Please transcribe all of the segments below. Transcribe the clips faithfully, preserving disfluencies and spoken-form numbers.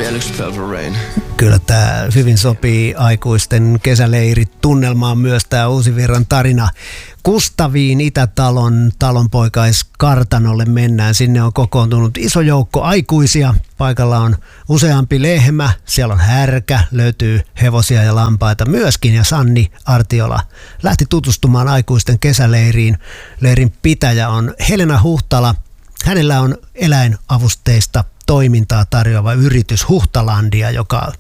vielä yksi Purple Rain. Kyllä tämä hyvin sopii aikuisten kesäleirit tunnelmaan myös tämä Uusivirran tarina. Kustaviin Itätalon talonpoikaiskartanolle mennään. Sinne on kokoontunut iso joukko aikuisia. Paikalla on useampi lehmä. Siellä on härkä, löytyy hevosia ja lampaita myöskin. Ja Sanni Artiola lähti tutustumaan aikuisten kesäleiriin. Leirin pitäjä on Helena Huhtala. Hänellä on eläinavusteista toimintaa tarjoava yritys Huhtalandia, joka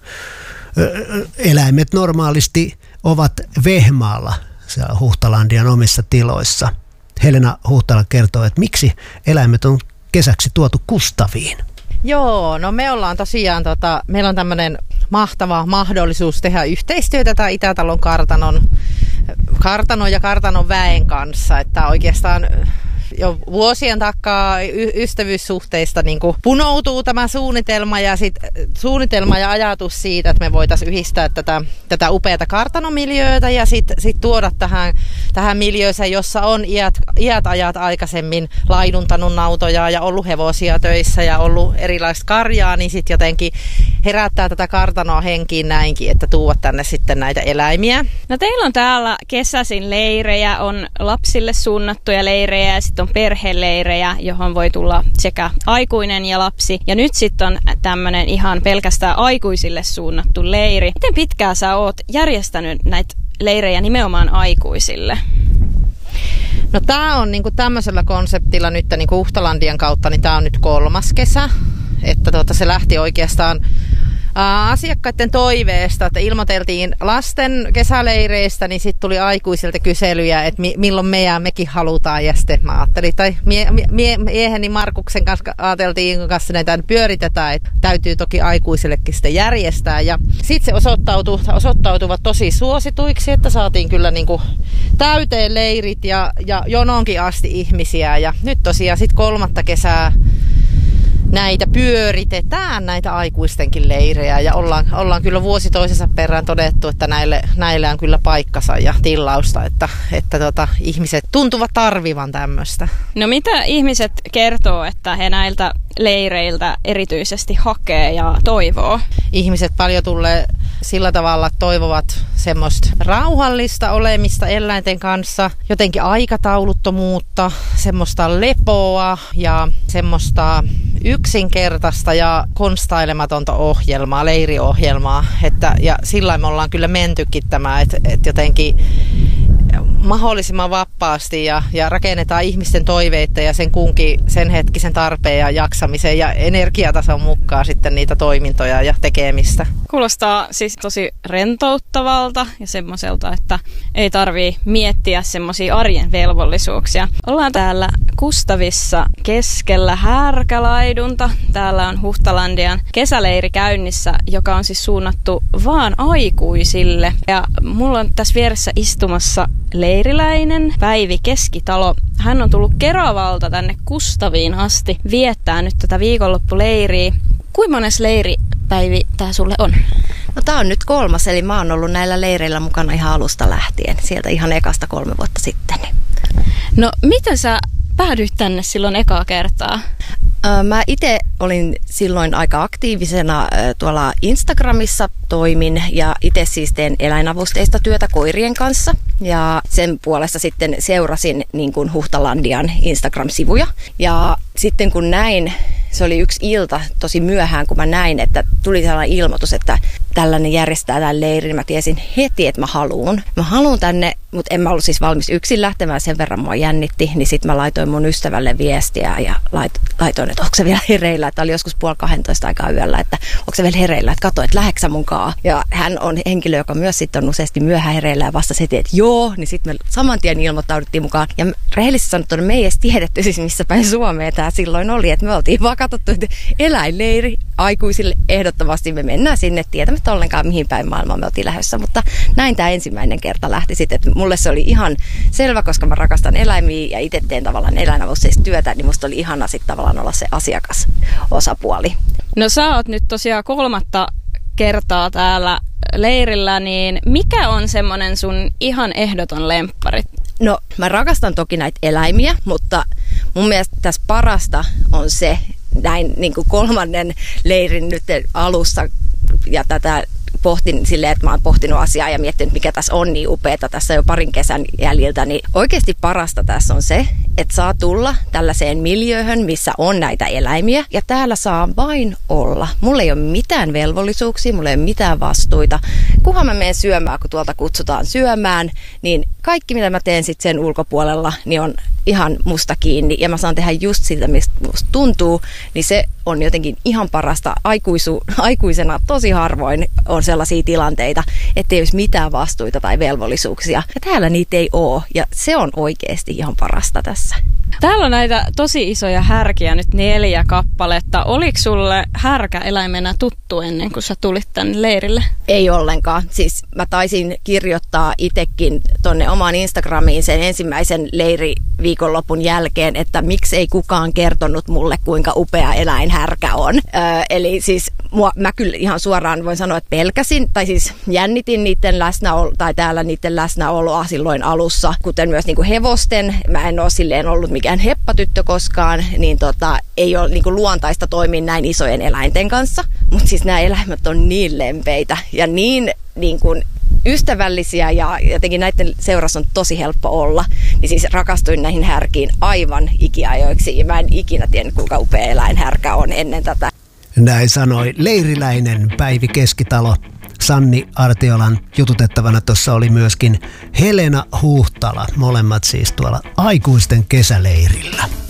eläimet normaalisti ovat Vehmaalla siellä Huhtalandian omissa tiloissa. Helena Huhtala kertoo, että miksi eläimet on kesäksi tuotu Kustaviin. Joo, no me ollaan tosiaan, tota, meillä on tämmöinen mahtava mahdollisuus tehdä yhteistyötä tämän Itätalon kartanon, kartanon ja kartanon väen kanssa, että oikeastaan jo vuosien takaa y- ystävyyssuhteista niin kuin punoutuu tämä suunnitelma ja, sit, suunnitelma ja ajatus siitä, että me voitaisiin yhdistää tätä, tätä upeata kartanomiljöötä ja sitten sit tuoda tähän, tähän miljööseen, jossa on iät, iät ajat aikaisemmin laiduntanut nautoja ja ollut hevosia töissä ja ollut erilaista karjaa, niin sitten jotenkin herättää tätä kartanoa henkiin näinkin, että tuovat tänne sitten näitä eläimiä. No teillä on täällä kesäisin leirejä, on lapsille suunnattuja leirejä ja sitten on perheleirejä, johon voi tulla sekä aikuinen ja lapsi. Ja nyt sitten on tämmöinen ihan pelkästään aikuisille suunnattu leiri. Miten pitkään sä oot järjestänyt näitä leirejä nimenomaan aikuisille? No tää on niinku tämmöisellä konseptilla nyt niinku Huhtalandian kautta, niin tää on nyt kolmas kesä. Että tuota, se lähti oikeastaan ää, asiakkaiden toiveesta, että ilmoiteltiin lasten kesäleireistä, niin sitten tuli aikuisilta kyselyjä, että mi- milloin me ja mekin halutaan. Ja sitten mä ajattelin, tai mie- mie- mieheni Markuksen kanssa ajateltiin kanssa näitä pyöritetään, että täytyy toki aikuisillekin sitten järjestää. Ja sitten se osoittautui, osoittautuvat tosi suosituiksi, että saatiin kyllä niinku täyteen leirit ja, ja jononkin asti ihmisiä. Ja nyt tosiaan sitten kolmatta kesää näitä pyöritetään, näitä aikuistenkin leirejä, ja ollaan, ollaan kyllä vuosi toisensa perään todettu, että näille, näille on kyllä paikkansa ja tilausta, että, että tota, ihmiset tuntuvat tarvivan tämmöistä. No mitä ihmiset kertoo, että he näiltä leireiltä erityisesti hakee ja toivoo? Ihmiset paljon tulee sillä tavalla, että toivovat semmoista rauhallista olemista eläinten kanssa, jotenkin aikatauluttomuutta, semmoista lepoa ja semmoista yksinkertaista ja konstailematonta ohjelmaa, leiriohjelmaa. Että, ja sillä me ollaan kyllä mentykin tämä, että, että jotenkin mahdollisimman vapaasti ja, ja rakennetaan ihmisten toiveita ja sen kunkin sen hetkisen tarpeen ja jaksamisen ja energiatason mukaan sitten niitä toimintoja ja tekemistä. Kuulostaa siis tosi rentouttavalta ja semmoiselta, että ei tarvii miettiä semmoisia arjen velvollisuuksia. Ollaan täällä Kustavissa keskellä härkälaidunta. Täällä on Huhtalandian kesäleiri käynnissä, joka on siis suunnattu vaan aikuisille. Ja mulla on tässä vieressä istumassa leiriläinen Päivi Keskitalo. Hän on tullut Keravalta tänne Kustaviin asti viettää nyt tätä viikonloppuleiriä. Kuinka mones leiri, Päivi, tää sulle on? No tää on nyt kolmas, eli mä oon ollut näillä leireillä mukana ihan alusta lähtien, sieltä ihan ekasta kolme vuotta sitten. No miten sä päädyit tänne silloin ekaa kertaa? Mä itse olin silloin aika aktiivisena tuolla Instagramissa toimin ja itse siis teen eläinavusteista työtä koirien kanssa. Ja sen puolesta sitten seurasin niin kuin Huhtalandian Instagram-sivuja. Ja sitten kun näin, se oli yksi ilta tosi myöhään, kun mä näin, että tuli sellainen ilmoitus, että tällainen järjestää tämän leirin, niin mä tiesin heti, että mä haluun. Mä haluun tänne, mutta en mä ollut siis valmis yksin lähtemään, sen verran mua jännitti, niin sitten mä laitoin mun ystävälle viestiä ja laitoin, että onko se vielä hereillä, että oli joskus puoli kahdentoista aikaa yöllä, että onko se vielä hereillä, että katso, että läheksä munkaan. Ja hän on henkilö, joka myös sitten on useasti myöhään hereillä ja vastasi heti, että joo, niin sitten me saman tien ilmoittauduttiin mukaan. Ja rehellisesti sanottuna me ei edes tiedetty siis missä päin Suomea tämä silloin oli, että me oltiin vaan katsottu, että eläinleiri aikuisille ehdottomasti me mennään sinne tietämättä ollenkaan mihin päin maailmaa me oltiin lähdössä, mutta näin tämä ensimmäinen kerta lähti sitten, että mulle se oli ihan selvä, koska mä rakastan eläimiä ja itse teen tavallaan eläinavusteista työtä, niin musta oli ihana sitten tavallaan olla se asiakasosapuoli. No sä oot nyt tosiaan kolmatta kertaa täällä leirillä, niin mikä on semmoinen sun ihan ehdoton lemppari? No mä rakastan toki näitä eläimiä, mutta mun mielestä tässä parasta on se, näin niin kuin kolmannen leirin nyt alussa ja tätä pohtin silleen, että mä oon pohtinut asiaa ja miettinyt, mikä tässä on niin upeata tässä jo parin kesän jäljiltä, niin oikeasti parasta tässä on se, että saa tulla tällaiseen miljööhön, missä on näitä eläimiä ja täällä saa vain olla. Mulla ei ole mitään velvollisuuksia, mulla ei ole mitään vastuita. Kunhan mä menen syömään, kun tuolta kutsutaan syömään, niin kaikki mitä mä teen sitten sen ulkopuolella, niin on ihan musta kiinni ja mä saan tehdä just sitä, mistä musta tuntuu, niin se on jotenkin ihan parasta. Aikuisu, aikuisena tosi harvoin on sellaisia tilanteita, ettei olisi mitään vastuita tai velvollisuuksia. Ja täällä niitä ei ole ja se on oikeasti ihan parasta tässä. Täällä on näitä tosi isoja härkiä, nyt neljä kappaletta. Oliko sulle härkä eläimenä tuttu ennen kuin sä tulit tänne leirille? Ei ollenkaan. Siis mä taisin kirjoittaa itsekin tonne omaan Instagramiin sen ensimmäisen leiriviikonlopun jälkeen, että miksi ei kukaan kertonut mulle, kuinka upea eläin härkä on. Öö, eli siis mua, mä kyllä ihan suoraan voin sanoa, että pelkäsin, tai siis jännitin niiden läsnäolo, tai täällä niiden läsnäoloa silloin alussa, kuten myös niinku hevosten. Mä en ole silleen ollut mikään heppatyttö koskaan, niin tota, ei ole niinku luontaista toimia näin isojen eläinten kanssa. Mutta siis nämä eläimet on niin lempeitä ja niin, niin kuin ystävällisiä ja jotenkin näiden seurassa on tosi helppo olla. Niin siis rakastuin näihin härkiin aivan ikiajoiksi ja mä en ikinä tiennyt, kuinka upea eläin härkä on ennen tätä. Näin sanoi leiriläinen Päivi Keskitalo. Sanni Artiolan jututettavana tuossa oli myöskin Helena Huhtala, molemmat siis tuolla aikuisten kesäleirillä.